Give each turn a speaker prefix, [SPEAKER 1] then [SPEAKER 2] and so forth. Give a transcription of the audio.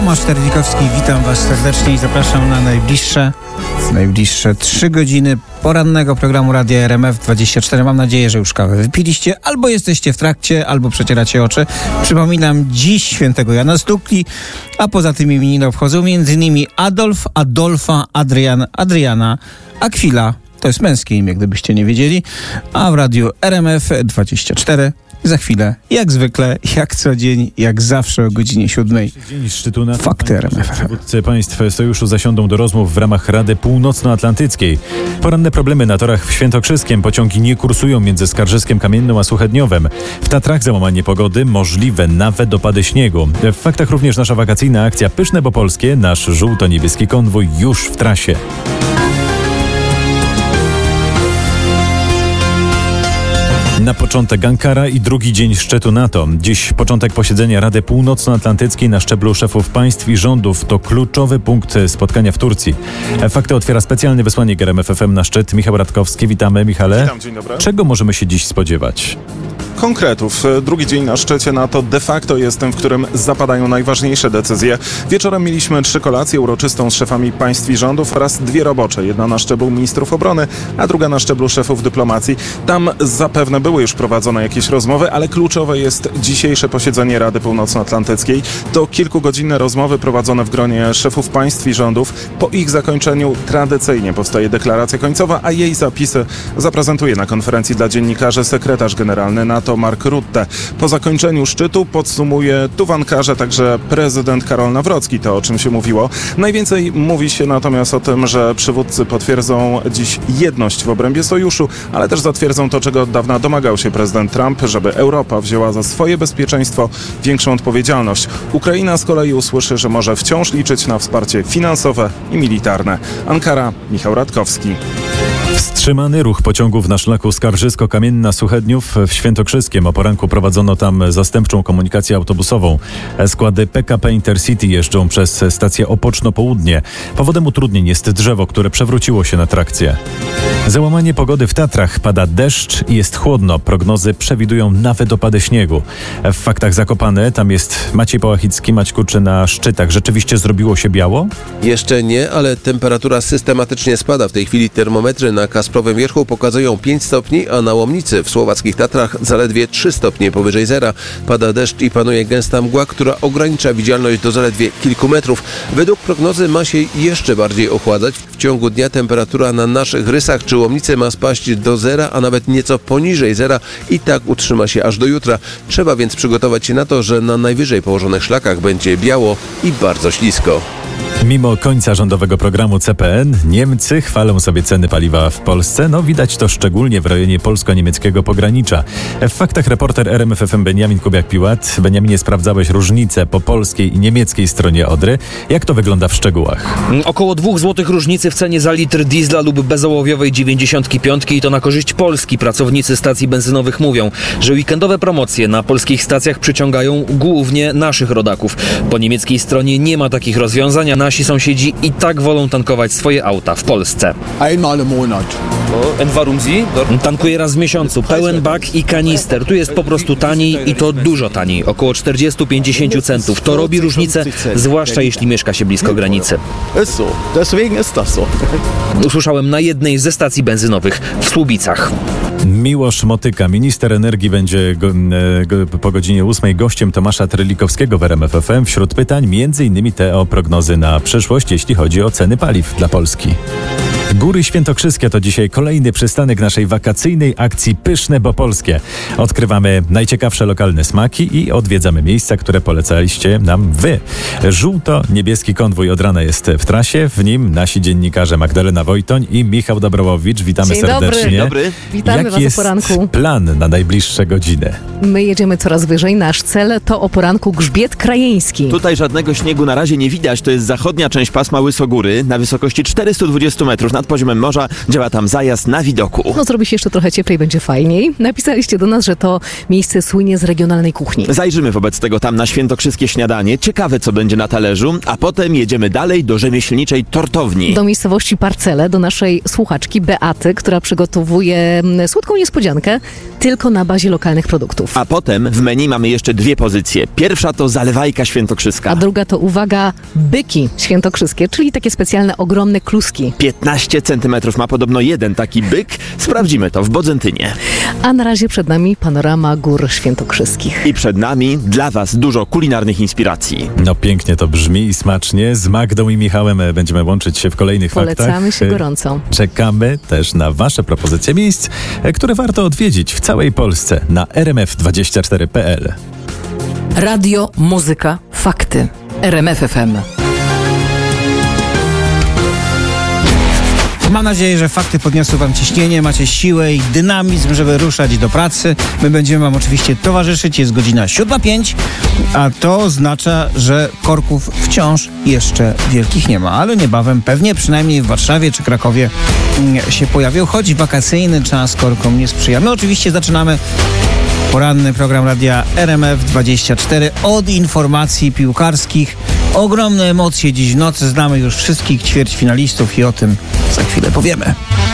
[SPEAKER 1] Tomasz Terlikowski, witam Was serdecznie i zapraszam na najbliższe 3 godziny porannego programu Radia RMF24. Mam nadzieję, że już kawę wypiliście, albo jesteście w trakcie, albo przecieracie oczy. Przypominam, dziś świętego Jana Stukli, a poza tym imieniny obchodzą m.in. Adolf, Adolfa, Adrian, Adriana, Akwila. To jest męskie imię, gdybyście nie wiedzieli. A w radiu RMF24 za chwilę, jak zwykle, jak co dzień, jak zawsze o godzinie 7.
[SPEAKER 2] Dzień szczytu NATO.
[SPEAKER 1] Fakty RMF.
[SPEAKER 2] Przywódcy państw sojuszu zasiądą do rozmów w ramach Rady Północnoatlantyckiej. Poranne problemy na torach w Świętokrzyskiem. Pociągi nie kursują między Skarżyskiem Kamienną a Suchedniowem. W Tatrach załamanie pogody, możliwe nawet opady śniegu. W faktach również nasza wakacyjna akcja Pyszne bo Polskie. Nasz żółto-niebieski konwój już w trasie. Na początek Ankara i drugi dzień szczytu NATO. Dziś początek posiedzenia Rady Północnoatlantyckiej na szczeblu szefów państw i rządów. To kluczowy punkt spotkania w Turcji. Fakty otwiera specjalny wysłannik RMF FM na szczyt. Michał Radkowski. Witamy, Michale.
[SPEAKER 3] Witam, dzień dobry.
[SPEAKER 2] Czego możemy się dziś spodziewać?
[SPEAKER 3] Konkretów. Drugi dzień na szczycie NATO de facto jest tym, w którym zapadają najważniejsze decyzje. Wieczorem mieliśmy 3 kolacje uroczystą z szefami państw i rządów oraz 2 robocze. Jedna na szczeblu ministrów obrony, a druga na szczeblu szefów dyplomacji. Tam zapewne były już prowadzone jakieś rozmowy, ale kluczowe jest dzisiejsze posiedzenie Rady Północnoatlantyckiej. To kilkugodzinne rozmowy prowadzone w gronie szefów państw i rządów. Po ich zakończeniu tradycyjnie powstaje deklaracja końcowa, a jej zapisy zaprezentuje na konferencji dla dziennikarzy sekretarz generalny NATO Mark Rutte. Po zakończeniu szczytu podsumuje tu w Ankarze także prezydent Karol Nawrocki, to o czym się mówiło. Najwięcej mówi się natomiast o tym, że przywódcy potwierdzą dziś jedność w obrębie sojuszu, ale też zatwierdzą to, czego od dawna domagał się prezydent Trump, żeby Europa wzięła za swoje bezpieczeństwo większą odpowiedzialność. Ukraina z kolei usłyszy, że może wciąż liczyć na wsparcie finansowe i militarne. Ankara, Michał Radkowski.
[SPEAKER 2] Wstrzymany ruch pociągów na szlaku Skarżysko-Kamienna-Suchedniów w Świętokrzyskiem. O poranku prowadzono tam zastępczą komunikację autobusową. Składy PKP Intercity jeżdżą przez stację Opoczno-Południe. Powodem utrudnień jest drzewo, które przewróciło się na trakcję. Załamanie pogody w Tatrach. Pada deszcz i jest chłodno. Prognozy przewidują nawet opady śniegu. W faktach Zakopane. Tam jest Maciej Połachicki. Maćku, czy na szczytach rzeczywiście zrobiło się biało?
[SPEAKER 4] Jeszcze nie, ale temperatura systematycznie spada. W tej chwili termometry na Kasprowym Wierzchu pokazują 5 stopni, a na Łomnicy w słowackich Tatrach zaledwie 3 stopnie powyżej zera. Pada deszcz i panuje gęsta mgła, która ogranicza widzialność do zaledwie kilku metrów. Według prognozy ma się jeszcze bardziej ochładzać. W ciągu dnia temperatura na naszych Rysach czy Łomnicy ma spaść do zera, a nawet nieco poniżej zera i tak utrzyma się aż do jutra. Trzeba więc przygotować się na to, że na najwyżej położonych szlakach będzie biało i bardzo ślisko.
[SPEAKER 2] Mimo końca rządowego programu CPN, Niemcy chwalą sobie ceny paliwa w Polsce. No widać to szczególnie w rejonie polsko-niemieckiego pogranicza. W faktach reporter RMF FM Beniamin Kubiak-Piłat. Beniaminie, sprawdzałeś różnice po polskiej i niemieckiej stronie Odry. Jak to wygląda w szczegółach?
[SPEAKER 5] Około 2 zł różnicy w cenie za litr diesla lub bezołowiowej 95 i to na korzyść Polski. Pracownicy stacji benzynowych mówią, że weekendowe promocje na polskich stacjach przyciągają głównie naszych rodaków. Po niemieckiej stronie nie ma takich rozwiązań. Nasi sąsiedzi i tak wolą tankować swoje auta w Polsce.
[SPEAKER 6] Einmal im Monat.
[SPEAKER 5] Tankuję raz w miesiącu, pełen bak i kanister. Tu jest po prostu taniej i to dużo taniej, około 40-50 centów. To robi różnicę, zwłaszcza jeśli mieszka się blisko granicy.
[SPEAKER 6] Ist so. Deswegen ist das so.
[SPEAKER 5] Usłyszałem na jednej ze stacji benzynowych w Słubicach.
[SPEAKER 2] Miłosz Motyka, minister energii, będzie po godzinie 8 gościem Tomasza Terlikowskiego w RMF FM. Wśród pytań m.in. te o prognozy na przyszłość, jeśli chodzi o ceny paliw dla Polski. Góry Świętokrzyskie to dzisiaj kolejny przystanek naszej wakacyjnej akcji Pyszne bo Polskie. Odkrywamy najciekawsze lokalne smaki i odwiedzamy miejsca, które polecaliście nam wy. Żółto-niebieski konwój od rana jest w trasie. W nim nasi dziennikarze Magdalena Wojtoń i Michał Dobrowowicz. Witamy serdecznie.
[SPEAKER 7] Dzień dobry. Witamy Was o poranku.
[SPEAKER 2] Jaki jest plan na najbliższe godziny?
[SPEAKER 7] My jedziemy coraz wyżej. Nasz cel to o poranku Grzbiet Krajeński.
[SPEAKER 8] Tutaj żadnego śniegu na razie nie widać. To jest zachodnia część pasma Łysogóry na wysokości 420 metrów. nad poziomem morza. Działa tam zajazd na widoku.
[SPEAKER 7] No zrobi się jeszcze trochę cieplej, będzie fajniej. Napisaliście do nas, że to miejsce słynie z regionalnej kuchni.
[SPEAKER 8] Zajrzymy wobec tego tam na świętokrzyskie śniadanie. Ciekawe, co będzie na talerzu. A potem jedziemy dalej do rzemieślniczej tortowni.
[SPEAKER 7] Do miejscowości Parcele, do naszej słuchaczki Beaty, która przygotowuje słodką niespodziankę tylko na bazie lokalnych produktów.
[SPEAKER 8] A potem w menu mamy jeszcze dwie pozycje. Pierwsza to zalewajka świętokrzyska.
[SPEAKER 7] A druga to, uwaga, byki świętokrzyskie, czyli takie specjalne, ogromne kluski.
[SPEAKER 8] 15 centymetrów ma podobno jeden taki byk. Sprawdzimy to w Bodzentynie.
[SPEAKER 7] A na razie przed nami panorama gór świętokrzyskich.
[SPEAKER 8] I przed nami dla Was dużo kulinarnych inspiracji.
[SPEAKER 2] No pięknie to brzmi i smacznie. Z Magdą i Michałem będziemy łączyć się w kolejnych faktach.
[SPEAKER 7] Polecamy się gorąco.
[SPEAKER 2] Czekamy też na Wasze propozycje miejsc, które warto odwiedzić w całej Polsce na rmf24.pl.
[SPEAKER 9] Radio, muzyka, fakty. RMF FM.
[SPEAKER 1] Mam nadzieję, że fakty podniosły Wam ciśnienie, macie siłę i dynamizm, żeby ruszać do pracy. My będziemy Wam oczywiście towarzyszyć. Jest godzina 7:05, a to oznacza, że korków wciąż jeszcze wielkich nie ma, ale niebawem pewnie przynajmniej w Warszawie czy Krakowie się pojawią, choć wakacyjny czas korkom nie sprzyja. My oczywiście zaczynamy poranny program radia RMF24 od informacji piłkarskich. Ogromne emocje dziś w nocy. Znamy już wszystkich ćwierćfinalistów i o tym za chwilę powiemy.